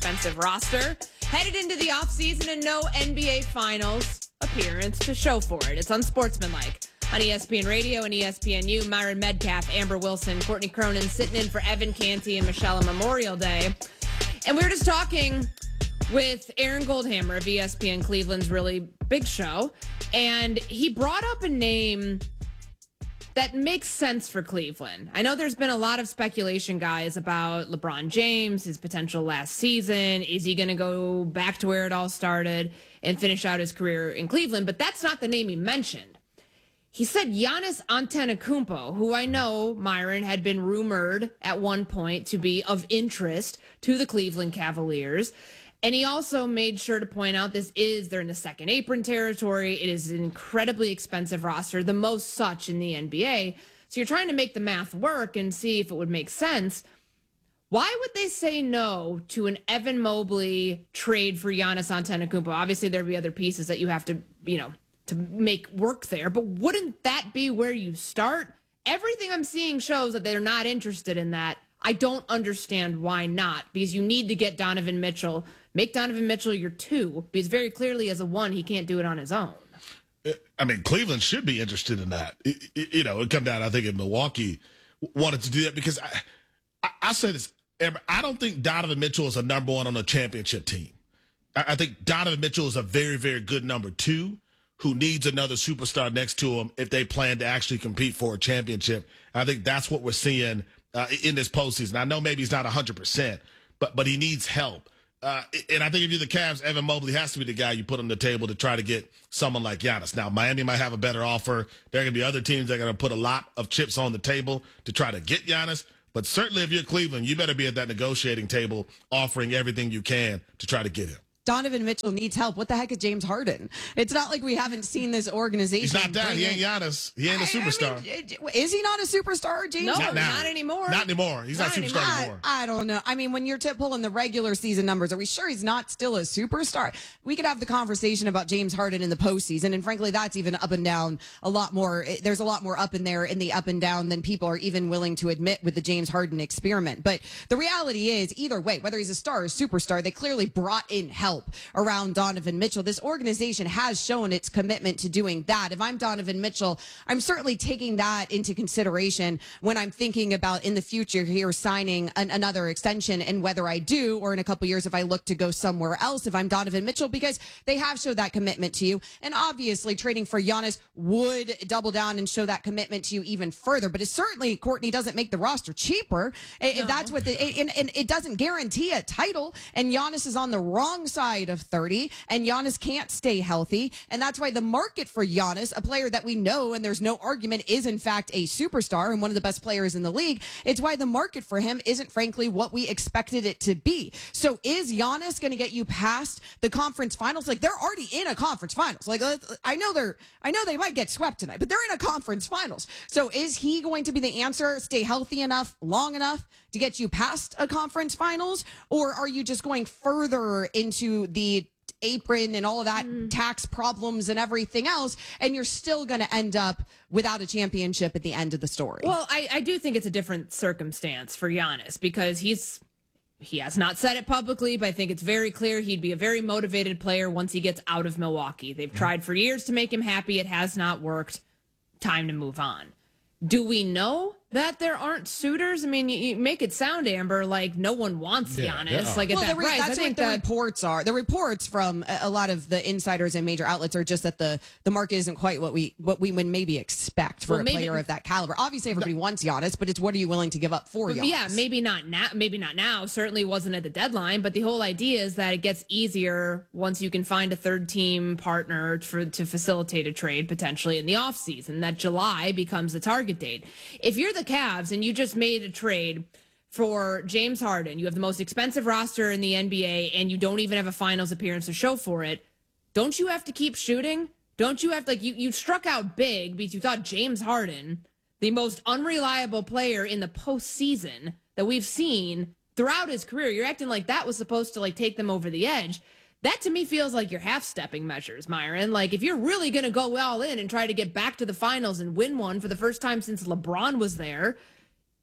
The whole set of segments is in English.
expensive roster. Headed into the offseason and no NBA Finals appearance to show for it. It's unsportsmanlike. On ESPN Radio and ESPNU, Myron Medcalf, Amber Wilson, Courtney Cronin sitting in for Evan Canty and Michelle on Memorial Day. And we were just talking with Aaron Goldhammer of ESPN Cleveland's really big show. And he brought up a name that makes sense for Cleveland. I know there's been a lot of speculation, guys, about LeBron James, his potential last season. Is he going to go back to where it all started and finish out his career in Cleveland? But that's not the name he mentioned. He said Giannis Antetokounmpo, who I know, Myron, had been rumored at one point to be of interest to the Cleveland Cavaliers. And he also made sure to point out they're in the second apron territory. It is an incredibly expensive roster, the most such in the NBA. So you're trying to make the math work and see if it would make sense. Why would they say no to an Evan Mobley trade for Giannis Antetokounmpo? Obviously, there'd be other pieces that you have to, to make work there. But wouldn't that be where you start? Everything I'm seeing shows that they're not interested in that. I don't understand why not, because you need to get Donovan Mitchell. Make Donovan Mitchell your two, because very clearly as a one, he can't do it on his own. I mean, Cleveland should be interested in that. It come down, I think, in Milwaukee wanted to do that because I say this, Amber, I don't think Donovan Mitchell is a number one on a championship team. I think Donovan Mitchell is a very, very good number two who needs another superstar next to him if they plan to actually compete for a championship. I think that's what we're seeing in this postseason. I know maybe he's not 100%, but he needs help. And I think if you're the Cavs, Evan Mobley has to be the guy you put on the table to try to get someone like Giannis. Now, Miami might have a better offer. There are going to be other teams that are going to put a lot of chips on the table to try to get Giannis. But certainly if you're Cleveland, you better be at that negotiating table offering everything you can to try to get him. Donovan Mitchell needs help. What the heck is James Harden? It's not like we haven't seen this organization. He's not that. He ain't Giannis. He ain't a superstar. Is he not a superstar, James? No, Harden? not anymore. Not anymore. He's not a superstar anymore. I don't know. I mean, when you're pulling the regular season numbers, are we sure he's not still a superstar? We could have the conversation about James Harden in the postseason, and frankly, that's even up and down a lot more. There's a lot more up in there in the up and down than people are even willing to admit with the James Harden experiment. But the reality is, either way, whether he's a star or a superstar, they clearly brought in help around Donovan Mitchell. This organization has shown its commitment to doing that. If I'm Donovan Mitchell, I'm certainly taking that into consideration when I'm thinking about in the future here signing another extension and whether I do, or in a couple years if I look to go somewhere else, if I'm Donovan Mitchell, because they have showed that commitment to you. And obviously trading for Giannis would double down and show that commitment to you even further. But it certainly, Courtney, doesn't make the roster cheaper. If that's what and it doesn't guarantee a title. And Giannis is on the wrong side of 30. And Giannis can't stay healthy. And that's why the market for Giannis, a player that we know, and there's no argument, is in fact a superstar and one of the best players in the league. It's why the market for him isn't frankly what we expected it to be. So is Giannis going to get you past the conference finals? Like, they're already in a conference finals. Like, I know they might get swept tonight, but they're in a conference finals. So is he going to be the answer? Stay healthy enough, long enough to get you past a conference finals? Or are you just going further into the apron and all of that tax problems and everything else, and you're still going to end up without a championship at the end of the story? Well, I do think it's a different circumstance for Giannis because he has not said it publicly, but I think it's very clear he'd be a very motivated player once he gets out of Milwaukee. They've tried for years to make him happy. It has not worked. Time to move on. Do we know that there aren't suitors? I mean, you make it sound, Amber, like no one wants Giannis. Like at that price. That's what the reports are. The reports from a lot of the insiders and major outlets are just that the market isn't quite what we would maybe expect for a player of that caliber. Obviously, everybody wants Giannis, but it's what are you willing to give up for Giannis? Yeah, maybe not now. Maybe not now. Certainly wasn't at the deadline. But the whole idea is that it gets easier once you can find a third team partner to facilitate a trade potentially in the offseason. That July becomes the target date. If you're the Cavs and you just made a trade for James Harden, you have the most expensive roster in the NBA and you don't even have a finals appearance to show for it, don't you have to keep shooting? Don't you have to, you struck out big because you thought James Harden, the most unreliable player in the postseason that we've seen throughout his career, you're acting like that was supposed to take them over the edge. That to me feels like you're half-stepping measures, Myron. Like if you're really going to go all in and try to get back to the finals and win one for the first time since LeBron was there,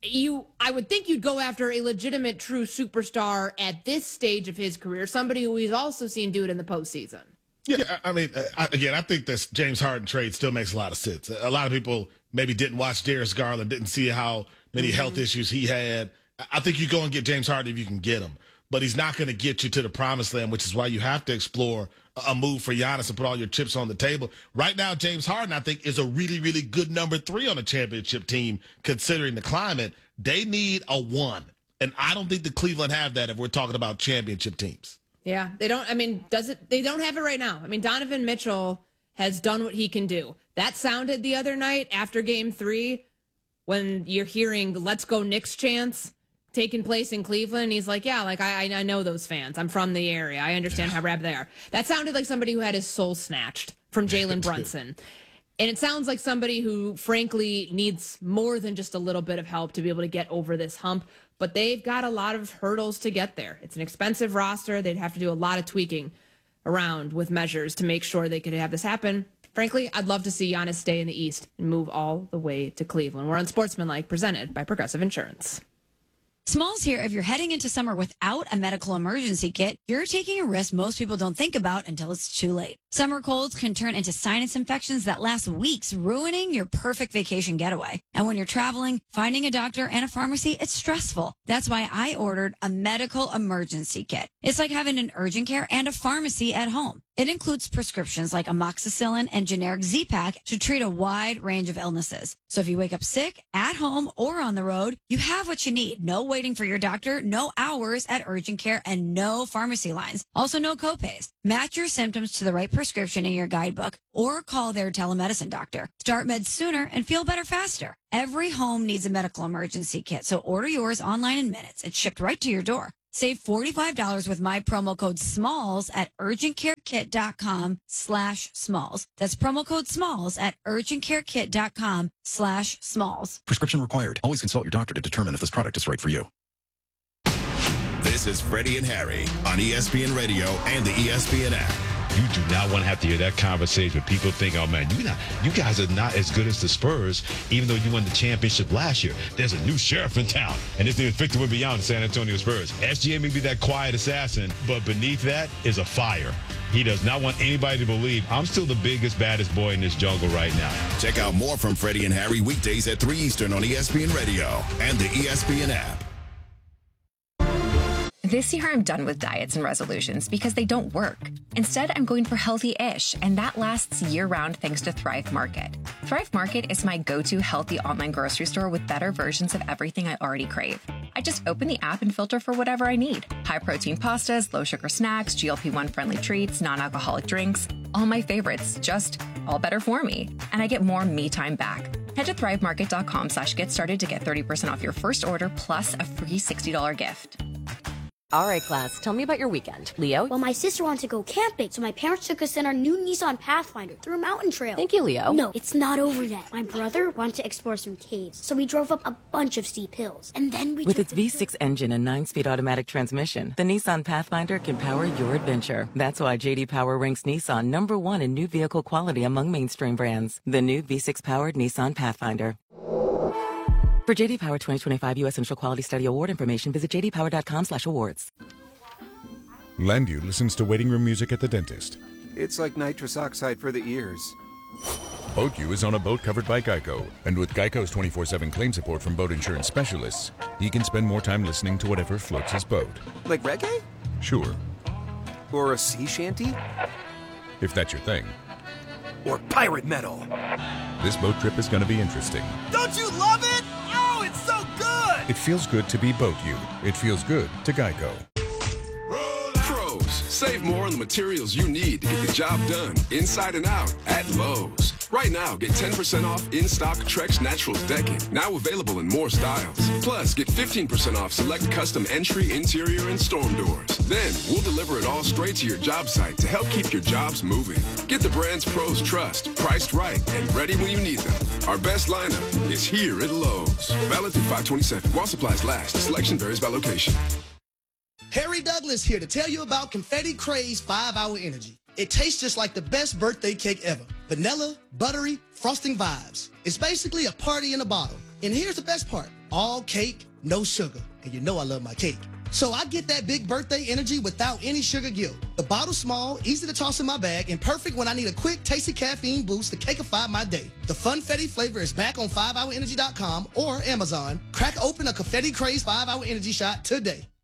I would think you'd go after a legitimate true superstar at this stage of his career, somebody who he's also seen do it in the postseason. Yeah, I mean, again, I think this James Harden trade still makes a lot of sense. A lot of people maybe didn't watch Darius Garland, didn't see how many health issues he had. I think you go and get James Harden if you can get him, but he's not going to get you to the promised land, which is why you have to explore a move for Giannis and put all your chips on the table. Right now, James Harden, I think, is a really, really good number 3 on a championship team, considering the climate. They need a 1, and I don't think the Cleveland have that if we're talking about championship teams. Yeah, they don't. I mean, they don't have it right now. I mean, Donovan Mitchell has done what he can do. That sounded the other night after Game 3 when you're hearing "Let's Go Knicks" chants taking place in Cleveland. He's like, yeah, like I know those fans. I'm from the area. I understand how rabid they are. That sounded like somebody who had his soul snatched from Jalen Brunson. And it sounds like somebody who, frankly, needs more than just a little bit of help to be able to get over this hump. But they've got a lot of hurdles to get there. It's an expensive roster. They'd have to do a lot of tweaking around with measures to make sure they could have this happen. Frankly, I'd love to see Giannis stay in the East and move all the way to Cleveland. We're on Sportsmanlike, presented by Progressive Insurance. Smalls here. If you're heading into summer without a medical emergency kit, you're taking a risk most people don't think about until it's too late. Summer colds can turn into sinus infections that last weeks, ruining your perfect vacation getaway. And when you're traveling, finding a doctor and a pharmacy, it's stressful. That's why I ordered a medical emergency kit. It's like having an urgent care and a pharmacy at home. It includes prescriptions like amoxicillin and generic Z-Pak to treat a wide range of illnesses. So if you wake up sick, at home, or on the road, you have what you need. No waiting for your doctor, no hours at urgent care, and no pharmacy lines. Also, no copays. Match your symptoms to the right prescription in your guidebook or call their telemedicine doctor. Start meds sooner and feel better faster. Every home needs a medical emergency kit, so order yours online in minutes. It's shipped right to your door. Save $45 with my promo code SMALLS at urgentcarekit.com/smalls. That's promo code SMALLS at urgentcarekit.com/smalls. Prescription required. Always consult your doctor to determine if this product is right for you. This is Freddie and Harry on ESPN Radio and the ESPN app. You do not want to have to hear that conversation. People think, oh, man, you guys are not as good as the Spurs, even though you won the championship last year. There's a new sheriff in town, and his name is Victor Wembanyama, the San Antonio Spurs. SGA may be that quiet assassin, but beneath that is a fire. He does not want anybody to believe I'm still the biggest, baddest boy in this jungle right now. Check out more from Freddie and Harry weekdays at 3 Eastern on ESPN Radio and the ESPN app. This year, I'm done with diets and resolutions because they don't work. Instead, I'm going for healthy-ish, and that lasts year-round thanks to Thrive Market. Thrive Market is my go-to healthy online grocery store with better versions of everything I already crave. I just open the app and filter for whatever I need. High-protein pastas, low-sugar snacks, GLP-1-friendly treats, non-alcoholic drinks. All my favorites, just all better for me. And I get more me time back. Head to thrivemarket.com/get started to get 30% off your first order plus a free $60 gift. All right, class, tell me about your weekend. Leo? Well, my sister wanted to go camping, so my parents took us in our new Nissan Pathfinder through a mountain trail. Thank you, Leo. No, it's not over yet. My brother wanted to explore some caves, so we drove up a bunch of steep hills. And then we With its V6 engine and 9-speed automatic transmission, the Nissan Pathfinder can power your adventure. That's why J.D. Power ranks Nissan #1 in new vehicle quality among mainstream brands. The new V6-powered Nissan Pathfinder. For J.D. Power 2025 U.S. Initial Quality Study Award information, visit jdpower.com/awards. Landview listens to waiting room music at the dentist. It's like nitrous oxide for the ears. BoatU is on a boat covered by Geico, and with Geico's 24/7 claim support from boat insurance specialists, he can spend more time listening to whatever floats his boat. Like reggae? Sure. Or a sea shanty? If that's your thing. Or pirate metal? This boat trip is going to be interesting. Don't you love it? Oh, it's so good! It feels good to be BoatU. It feels good to Geico. Pros, save more on the materials you need to get the job done, inside and out, at Lowe's. Right now, get 10% off in-stock Trex Naturals decking, now available in more styles. Plus, get 15% off select custom entry, interior, and storm doors. Then, we'll deliver it all straight to your job site to help keep your jobs moving. Get the brands pros trust, priced right, and ready when you need them. Our best lineup is here at Lowe's. Valid through 5/27. While supplies last. Selection varies by location. Harry Douglas here to tell you about Confetti Craze 5-Hour Energy. It tastes just like the best birthday cake ever. Vanilla, buttery, frosting vibes. It's basically a party in a bottle. And here's the best part. all cake, no sugar. And you know I love my cake. So I get that big birthday energy without any sugar guilt. The bottle's small, easy to toss in my bag, and perfect when I need a quick, tasty caffeine boost to cakeify my day. The Funfetti flavor is back on 5hourenergy.com or Amazon. Crack open a Confetti Craze 5-Hour Energy shot today.